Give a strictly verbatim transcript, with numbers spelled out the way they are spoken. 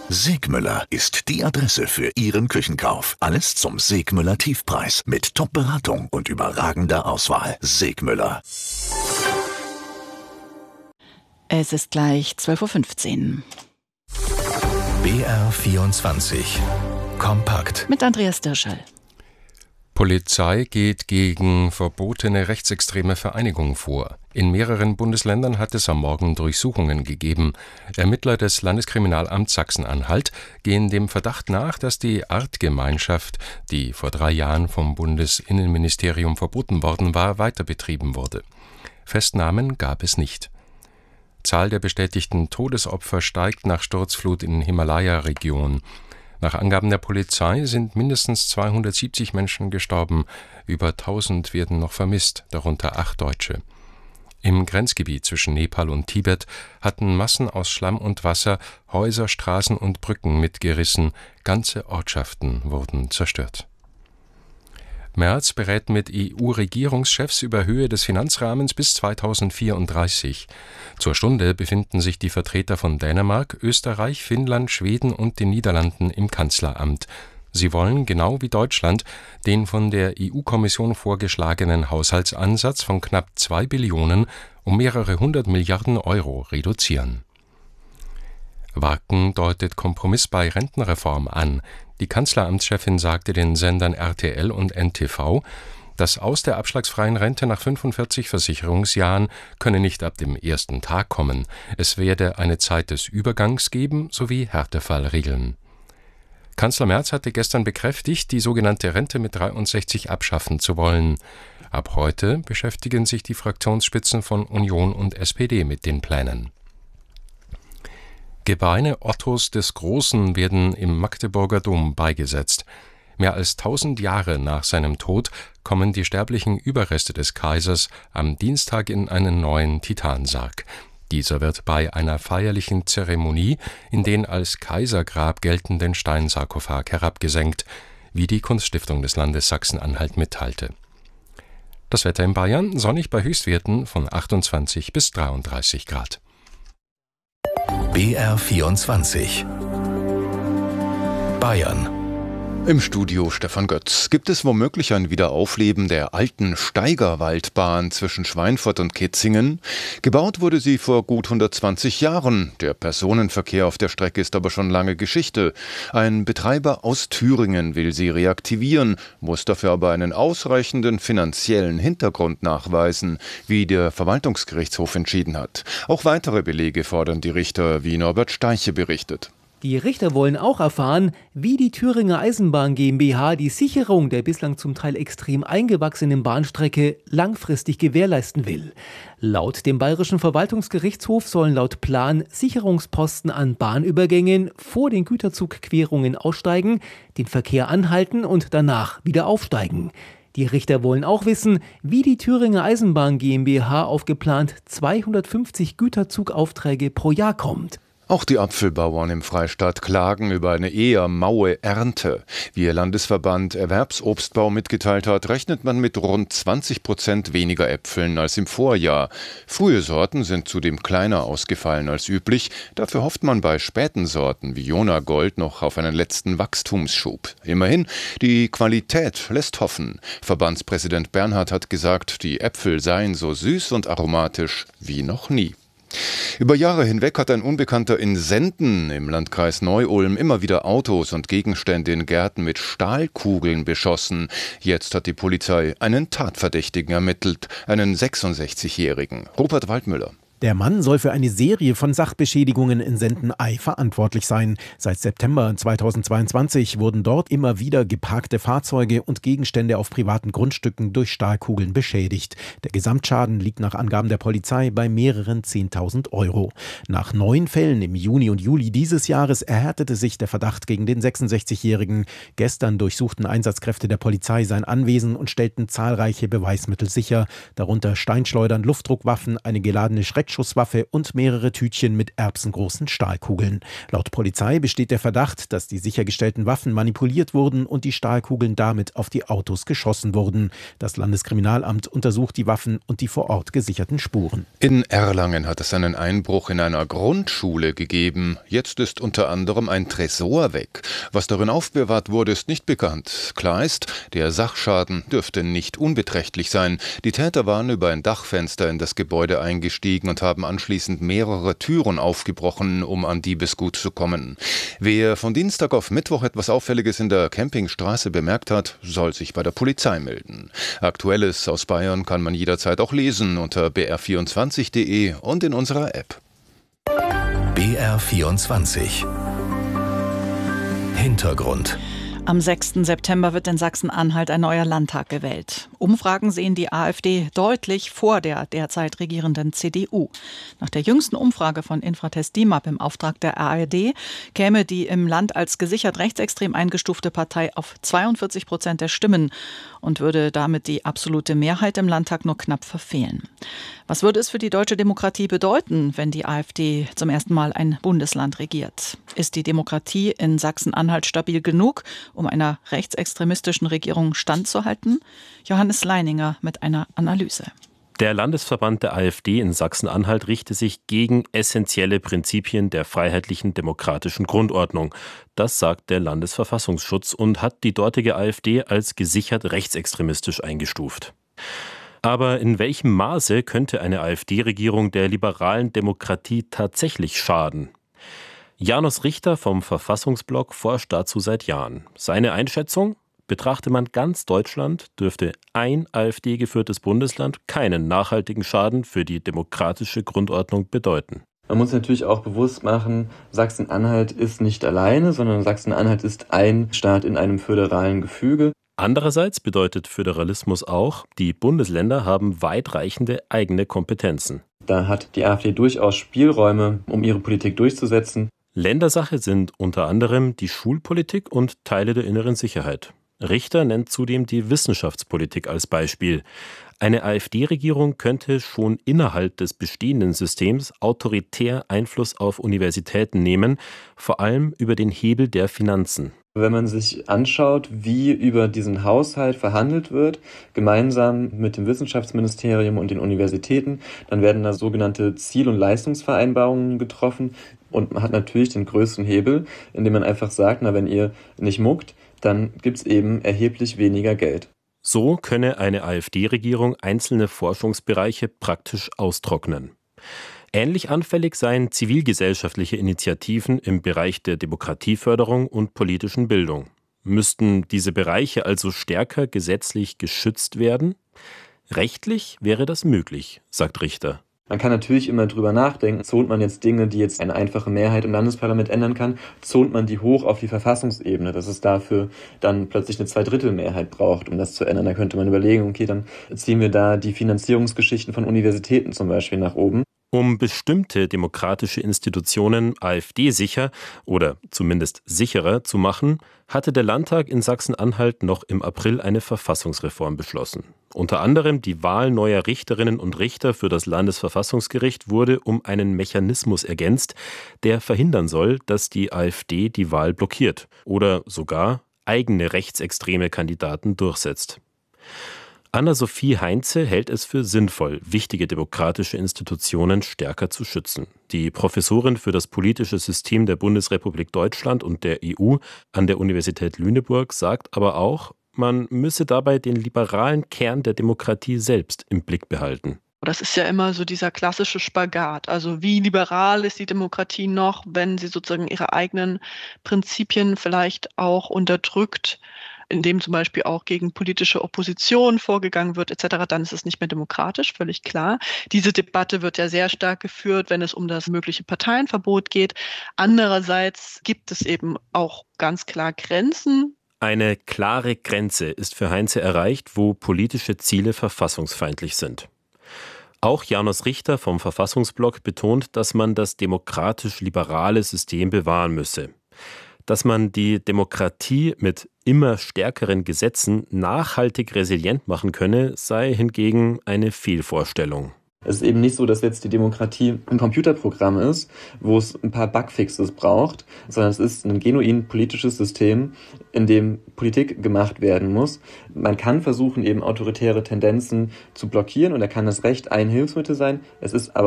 Segmüller ist die Adresse für Ihren Küchenkauf. Alles zum Segmüller Tiefpreis mit Top-Beratung und überragender Auswahl. Segmüller. Es ist gleich zwölf Uhr fünfzehn. B R vierundzwanzig. Kompakt. Mit Andreas Dirschall. Polizei geht gegen verbotene rechtsextreme Vereinigungen vor. In mehreren Bundesländern hat es am Morgen Durchsuchungen gegeben. Ermittler des Landeskriminalamts Sachsen-Anhalt gehen dem Verdacht nach, dass die Artgemeinschaft, die vor drei Jahren vom Bundesinnenministerium verboten worden war, weiter betrieben wurde. Festnahmen gab es nicht. Zahl der bestätigten Todesopfer steigt nach Sturzflut in Himalaya-Region. Nach Angaben der Polizei sind mindestens zweihundertsiebzig Menschen gestorben, über tausend werden noch vermisst, darunter acht Deutsche. Im Grenzgebiet zwischen Nepal und Tibet hatten Massen aus Schlamm und Wasser Häuser, Straßen und Brücken mitgerissen, ganze Ortschaften wurden zerstört. Merz berät mit E U-Regierungschefs über Höhe des Finanzrahmens bis zweitausendvierunddreißig. Zur Stunde befinden sich die Vertreter von Dänemark, Österreich, Finnland, Schweden und den Niederlanden im Kanzleramt. Sie wollen, genau wie Deutschland, den von der E U-Kommission vorgeschlagenen Haushaltsansatz von knapp zwei Billionen um mehrere hundert Milliarden Euro reduzieren. Wacken deutet Kompromiss bei Rentenreform an. Die Kanzleramtschefin sagte den Sendern R T L und N T V, das Aus der abschlagsfreien Rente nach fünfundvierzig Versicherungsjahren könne nicht ab dem ersten Tag kommen. Es werde eine Zeit des Übergangs geben sowie Härtefallregeln. Kanzler Merz hatte gestern bekräftigt, die sogenannte Rente mit dreiundsechzig abschaffen zu wollen. Ab heute beschäftigen sich die Fraktionsspitzen von Union und S P D mit den Plänen. Gebeine Ottos des Großen werden im Magdeburger Dom beigesetzt. Mehr als tausend Jahre nach seinem Tod kommen die sterblichen Überreste des Kaisers am Dienstag in einen neuen Titansarg. Dieser wird bei einer feierlichen Zeremonie in den als Kaisergrab geltenden Steinsarkophag herabgesenkt, wie die Kunststiftung des Landes Sachsen-Anhalt mitteilte. Das Wetter in Bayern sonnig bei Höchstwerten von achtundzwanzig bis dreiunddreißig Grad. B R vierundzwanzig. Bayern. Im Studio Stefan Götz. Gibt es womöglich ein Wiederaufleben der alten Steigerwaldbahn zwischen Schweinfurt und Kitzingen? Gebaut wurde sie vor gut hundertzwanzig Jahren. Der Personenverkehr auf der Strecke ist aber schon lange Geschichte. Ein Betreiber aus Thüringen will sie reaktivieren, muss dafür aber einen ausreichenden finanziellen Hintergrund nachweisen, wie der Verwaltungsgerichtshof entschieden hat. Auch weitere Belege fordern die Richter, wie Norbert Steiche berichtet. Die Richter wollen auch erfahren, wie die Thüringer Eisenbahn GmbH die Sicherung der bislang zum Teil extrem eingewachsenen Bahnstrecke langfristig gewährleisten will. Laut dem Bayerischen Verwaltungsgerichtshof sollen laut Plan Sicherungsposten an Bahnübergängen vor den Güterzugquerungen aussteigen, den Verkehr anhalten und danach wieder aufsteigen. Die Richter wollen auch wissen, wie die Thüringer Eisenbahn GmbH auf geplant zweihundertfünfzig Güterzugaufträge pro Jahr kommt. Auch die Apfelbauern im Freistaat klagen über eine eher maue Ernte. Wie ihr Landesverband Erwerbsobstbau mitgeteilt hat, rechnet man mit rund zwanzig Prozent weniger Äpfeln als im Vorjahr. Frühe Sorten sind zudem kleiner ausgefallen als üblich. Dafür hofft man bei späten Sorten wie Jona Gold noch auf einen letzten Wachstumsschub. Immerhin, die Qualität lässt hoffen. Verbandspräsident Bernhard hat gesagt, die Äpfel seien so süß und aromatisch wie noch nie. Über Jahre hinweg hat ein Unbekannter in Senden im Landkreis Neu-Ulm immer wieder Autos und Gegenstände in Gärten mit Stahlkugeln beschossen. Jetzt hat die Polizei einen Tatverdächtigen ermittelt, einen sechsundsechzigjährigen. Rupert Waldmüller. Der Mann soll für eine Serie von Sachbeschädigungen in Sendeney verantwortlich sein. Seit September zweitausendzweiundzwanzig wurden dort immer wieder geparkte Fahrzeuge und Gegenstände auf privaten Grundstücken durch Stahlkugeln beschädigt. Der Gesamtschaden liegt nach Angaben der Polizei bei mehreren zehntausend Euro. Nach neun Fällen im Juni und Juli dieses Jahres erhärtete sich der Verdacht gegen den sechsundsechzigjährigen. Gestern durchsuchten Einsatzkräfte der Polizei sein Anwesen und stellten zahlreiche Beweismittel sicher, darunter Steinschleudern, Luftdruckwaffen, eine geladene Schreck Schreckschusswaffe und mehrere Tütchen mit erbsengroßen Stahlkugeln. Laut Polizei besteht der Verdacht, dass die sichergestellten Waffen manipuliert wurden und die Stahlkugeln damit auf die Autos geschossen wurden. Das Landeskriminalamt untersucht die Waffen und die vor Ort gesicherten Spuren. In Erlangen hat es einen Einbruch in einer Grundschule gegeben. Jetzt ist unter anderem ein Tresor weg. Was darin aufbewahrt wurde, ist nicht bekannt. Klar ist, der Sachschaden dürfte nicht unbeträchtlich sein. Die Täter waren über ein Dachfenster in das Gebäude eingestiegen und haben anschließend mehrere Türen aufgebrochen, um an Diebesgut zu kommen. Wer von Dienstag auf Mittwoch etwas Auffälliges in der Campingstraße bemerkt hat, soll sich bei der Polizei melden. Aktuelles aus Bayern kann man jederzeit auch lesen unter b r vierundzwanzig punkt d e und in unserer App. B R vierundzwanzig Hintergrund. Am sechsten September wird in Sachsen-Anhalt ein neuer Landtag gewählt. Umfragen sehen die AfD deutlich vor der derzeit regierenden C D U. Nach der jüngsten Umfrage von Infratest DIMAP im Auftrag der A R D käme die im Land als gesichert rechtsextrem eingestufte Partei auf zweiundvierzig Prozent der Stimmen und würde damit die absolute Mehrheit im Landtag nur knapp verfehlen. Was würde es für die deutsche Demokratie bedeuten, wenn die AfD zum ersten Mal ein Bundesland regiert? Ist die Demokratie in Sachsen-Anhalt stabil genug, um einer rechtsextremistischen Regierung standzuhalten? Johannes Leininger mit einer Analyse. Der Landesverband der AfD in Sachsen-Anhalt richte sich gegen essentielle Prinzipien der freiheitlichen demokratischen Grundordnung. Das sagt der Landesverfassungsschutz und hat die dortige AfD als gesichert rechtsextremistisch eingestuft. Aber in welchem Maße könnte eine AfD-Regierung der liberalen Demokratie tatsächlich schaden? Janos Richter vom Verfassungsblog forscht dazu seit Jahren. Seine Einschätzung? Betrachte man ganz Deutschland, dürfte ein AfD-geführtes Bundesland keinen nachhaltigen Schaden für die demokratische Grundordnung bedeuten. Man muss natürlich auch bewusst machen, Sachsen-Anhalt ist nicht alleine, sondern Sachsen-Anhalt ist ein Staat in einem föderalen Gefüge. Andererseits bedeutet Föderalismus auch, die Bundesländer haben weitreichende eigene Kompetenzen. Da hat die AfD durchaus Spielräume, um ihre Politik durchzusetzen. Ländersache sind unter anderem die Schulpolitik und Teile der inneren Sicherheit. Richter nennt zudem die Wissenschaftspolitik als Beispiel. Eine AfD-Regierung könnte schon innerhalb des bestehenden Systems autoritär Einfluss auf Universitäten nehmen, vor allem über den Hebel der Finanzen. Wenn man sich anschaut, wie über diesen Haushalt verhandelt wird, gemeinsam mit dem Wissenschaftsministerium und den Universitäten, dann werden da sogenannte Ziel- und Leistungsvereinbarungen getroffen und man hat natürlich den größten Hebel, indem man einfach sagt, na, wenn ihr nicht muckt, dann gibt's eben erheblich weniger Geld. So könne eine AfD-Regierung einzelne Forschungsbereiche praktisch austrocknen. Ähnlich anfällig seien zivilgesellschaftliche Initiativen im Bereich der Demokratieförderung und politischen Bildung. Müssten diese Bereiche also stärker gesetzlich geschützt werden? Rechtlich wäre das möglich, sagt Richter. Man kann natürlich immer drüber nachdenken, zont man jetzt Dinge, die jetzt eine einfache Mehrheit im Landesparlament ändern kann, zont man die hoch auf die Verfassungsebene, dass es dafür dann plötzlich eine Zweidrittelmehrheit braucht, um das zu ändern. Da könnte man überlegen, okay, dann ziehen wir da die Finanzierungsgeschichten von Universitäten zum Beispiel nach oben. Um bestimmte demokratische Institutionen AfD-sicher oder zumindest sicherer zu machen, hatte der Landtag in Sachsen-Anhalt noch im April eine Verfassungsreform beschlossen. Unter anderem die Wahl neuer Richterinnen und Richter für das Landesverfassungsgericht wurde um einen Mechanismus ergänzt, der verhindern soll, dass die AfD die Wahl blockiert oder sogar eigene rechtsextreme Kandidaten durchsetzt. Anna-Sophie Heinze hält es für sinnvoll, wichtige demokratische Institutionen stärker zu schützen. Die Professorin für das politische System der Bundesrepublik Deutschland und der E U an der Universität Lüneburg sagt aber auch, man müsse dabei den liberalen Kern der Demokratie selbst im Blick behalten. Das ist ja immer so dieser klassische Spagat. Also wie liberal ist die Demokratie noch, wenn sie sozusagen ihre eigenen Prinzipien vielleicht auch unterdrückt, indem zum Beispiel auch gegen politische Opposition vorgegangen wird et cetera, dann ist es nicht mehr demokratisch, völlig klar. Diese Debatte wird ja sehr stark geführt, wenn es um das mögliche Parteienverbot geht. Andererseits gibt es eben auch ganz klar Grenzen. Eine klare Grenze ist für Heinze erreicht, wo politische Ziele verfassungsfeindlich sind. Auch Janos Richter vom Verfassungsblog betont, dass man das demokratisch-liberale System bewahren müsse. Dass man die Demokratie mit immer stärkeren Gesetzen nachhaltig resilient machen könne, sei hingegen eine Fehlvorstellung. Es ist eben nicht so, dass jetzt die Demokratie ein Computerprogramm ist, wo es ein paar Bugfixes braucht, sondern es ist ein genuin politisches System, in dem Politik gemacht werden muss. Man kann versuchen, eben autoritäre Tendenzen zu blockieren und da kann das Recht ein Hilfsmittel sein. Es ist aber